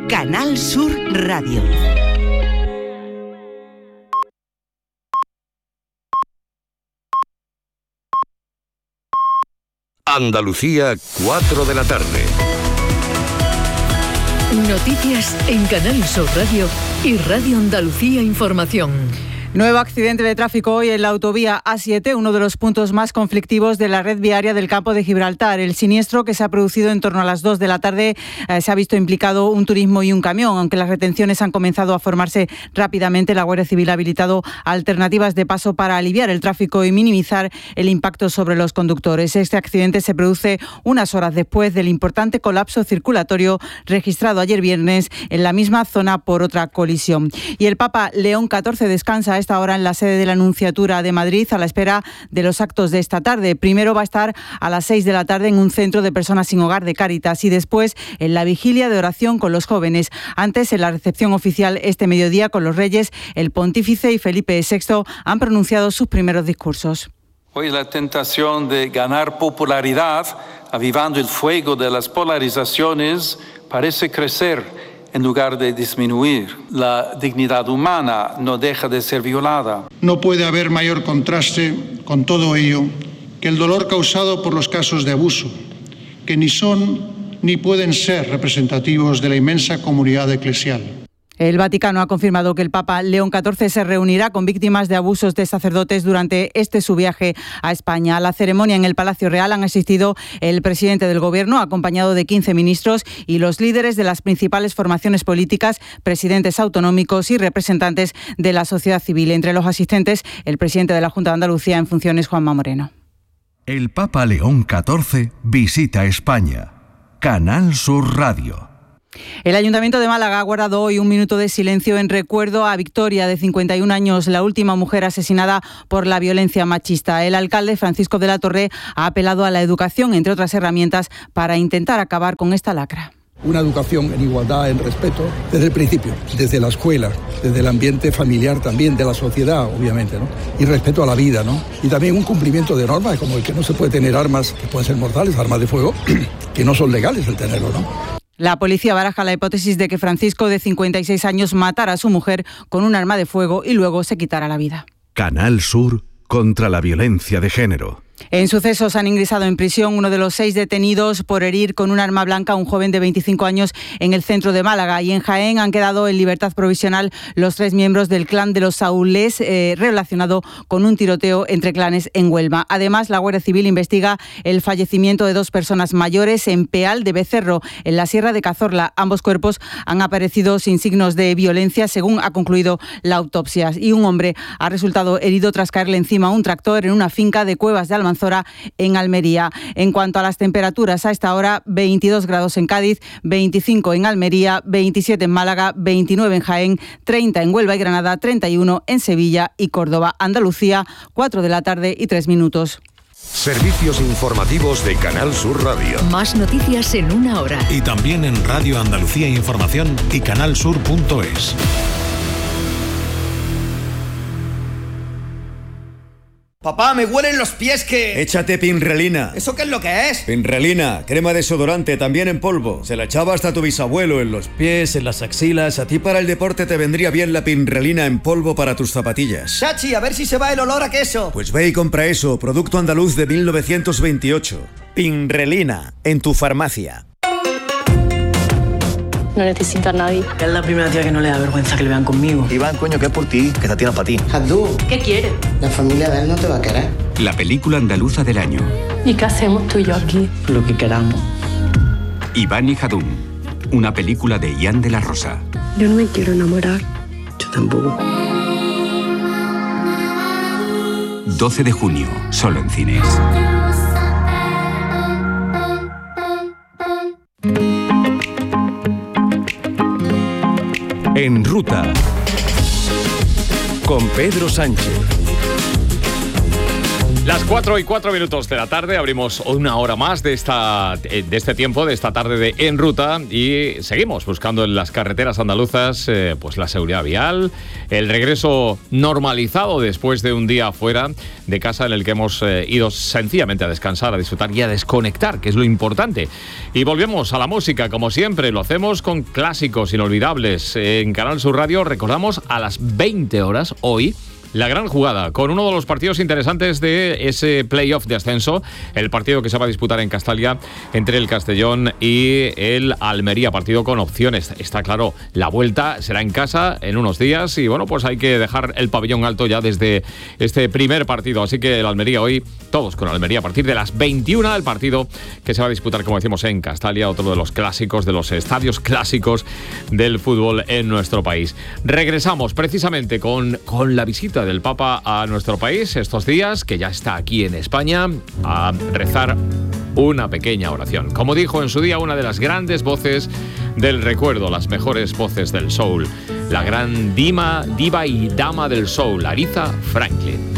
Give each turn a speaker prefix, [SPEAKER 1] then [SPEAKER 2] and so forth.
[SPEAKER 1] Canal Sur Radio.
[SPEAKER 2] Andalucía, 4 de la tarde.
[SPEAKER 3] Noticias en Canal Sur Radio y Radio Andalucía Información.
[SPEAKER 4] Nuevo accidente de tráfico hoy en la autovía A7, uno de los puntos más conflictivos de la red viaria del Campo de Gibraltar. El siniestro, que se ha producido en torno a las 2 de la tarde, se ha visto implicado un turismo y un camión. Aunque las retenciones han comenzado a formarse rápidamente, la Guardia Civil ha habilitado alternativas de paso para aliviar el tráfico y minimizar el impacto sobre los conductores. Este accidente se produce unas horas después del importante colapso circulatorio registrado ayer viernes en la misma zona por otra colisión. Y el Papa León XIV descansa a esta hora en la sede de la Nunciatura de Madrid a la espera de los actos de esta tarde. Primero va a estar a las 6 de la tarde en un centro de personas sin hogar de Cáritas y después en la vigilia de oración con los jóvenes. Antes, en la recepción oficial este mediodía con los reyes, el pontífice y Felipe VI han pronunciado sus primeros discursos.
[SPEAKER 5] Hoy la tentación de ganar popularidad, avivando el fuego de las polarizaciones, parece crecer en lugar de disminuir. La dignidad humana no deja de ser violada.
[SPEAKER 6] No puede haber mayor contraste con todo ello que el dolor causado por los casos de abuso, que ni son ni pueden ser representativos de la inmensa comunidad eclesial.
[SPEAKER 4] El Vaticano ha confirmado que el Papa León XIV se reunirá con víctimas de abusos de sacerdotes durante su viaje a España. A la ceremonia en el Palacio Real han asistido el presidente del Gobierno, acompañado de 15 ministros, y los líderes de las principales formaciones políticas, presidentes autonómicos y representantes de la sociedad civil. Entre los asistentes, el presidente de la Junta de Andalucía en funciones, Juanma Moreno.
[SPEAKER 7] El Papa León XIV visita España. Canal Sur Radio.
[SPEAKER 4] El Ayuntamiento de Málaga ha guardado hoy un minuto de silencio en recuerdo a Victoria, de 51 años, la última mujer asesinada por la violencia machista. El alcalde, Francisco de la Torre, ha apelado a la educación, entre otras herramientas, para intentar acabar con esta lacra.
[SPEAKER 8] Una educación en igualdad, en respeto, desde el principio, desde la escuela, desde el ambiente familiar también, de la sociedad, obviamente, ¿no? Y respeto a la vida, ¿no? Y también un cumplimiento de normas, como el que no se puede tener armas que pueden ser mortales, armas de fuego, que no son legales el tenerlo, ¿no?
[SPEAKER 4] La policía baraja la hipótesis de que Francisco, de 56 años, matara a su mujer con un arma de fuego y luego se quitara la vida.
[SPEAKER 7] Canal Sur contra la violencia de género.
[SPEAKER 4] En sucesos han ingresado en prisión uno de los 6 detenidos por herir con un arma blanca a un joven de 25 años en el centro de Málaga. Y en Jaén han quedado en libertad provisional los 3 miembros del clan de los Saúles, relacionado con un tiroteo entre clanes en Huelva. Además, la Guardia Civil investiga el fallecimiento de 2 personas mayores en Peal de Becerro, en la Sierra de Cazorla. Ambos cuerpos han aparecido sin signos de violencia, según ha concluido la autopsia. Y un hombre ha resultado herido tras caerle encima a un tractor en una finca de Cuevas de Almanzora, en Almería. En cuanto a las temperaturas, a esta hora 22 grados en Cádiz, 25 en Almería, 27 en Málaga, 29 en Jaén, 30 en Huelva y Granada, 31 en Sevilla y Córdoba. Andalucía, 4 de la tarde y 3 minutos.
[SPEAKER 2] Servicios informativos de Canal Sur Radio.
[SPEAKER 3] Más noticias en una hora.
[SPEAKER 9] Y también en Radio Andalucía Información y canalsur.es.
[SPEAKER 10] Papá, me huelen los pies que...
[SPEAKER 11] Échate Pinrelina.
[SPEAKER 10] ¿Eso qué es lo que es?
[SPEAKER 11] Pinrelina, crema desodorante, también en polvo. Se la echaba hasta tu bisabuelo, en los pies, en las axilas. A ti para el deporte te vendría bien la Pinrelina en polvo para tus zapatillas.
[SPEAKER 10] Chachi, a ver si se va el olor a queso.
[SPEAKER 11] Pues ve y compra eso, producto andaluz de 1928. Pinrelina, en tu farmacia.
[SPEAKER 12] No necesito a nadie.
[SPEAKER 13] Es la primera tía que no le da vergüenza que le vean conmigo.
[SPEAKER 14] Iván, coño, que es por ti, que esta tía no es para ti.
[SPEAKER 12] Abdú, ¿qué quiere?
[SPEAKER 15] La familia de él no te va a querer.
[SPEAKER 16] La película andaluza del año.
[SPEAKER 12] ¿Y qué hacemos tú y yo aquí?
[SPEAKER 13] Lo que queramos.
[SPEAKER 16] Iván y Jadún, una película de Ian de la Rosa.
[SPEAKER 12] Yo no me quiero enamorar.
[SPEAKER 13] Yo tampoco.
[SPEAKER 16] 12 de junio, solo en cines.
[SPEAKER 7] En Ruta, con Pedro Sánchez.
[SPEAKER 17] Las 4:04 de la tarde, abrimos una hora más de este tiempo, de esta tarde de En Ruta, y seguimos buscando en las carreteras andaluzas pues la seguridad vial, el regreso normalizado después de un día fuera de casa en el que hemos ido sencillamente a descansar, a disfrutar y a desconectar, que es lo importante. Y volvemos a la música, como siempre, lo hacemos con clásicos inolvidables. En Canal Sur Radio recordamos a las 20 horas hoy la gran jugada, con uno de los partidos interesantes de ese playoff de ascenso, el partido que se va a disputar en Castalia entre el Castellón y el Almería, partido con opciones. Está claro, la vuelta será en casa en unos días y bueno, pues hay que dejar el pabellón alto ya desde este primer partido. Así que el Almería hoy, todos con Almería a partir de las 21, el partido que se va a disputar, como decimos, en Castalia, otro de los clásicos, de los estadios clásicos del fútbol en nuestro país. Regresamos precisamente con la visita del Papa a nuestro país estos días, que ya está aquí en España, a rezar una pequeña oración. Como dijo en su día una de las grandes voces del recuerdo, las mejores voces del soul, la gran diva y dama del soul, Aretha Franklin.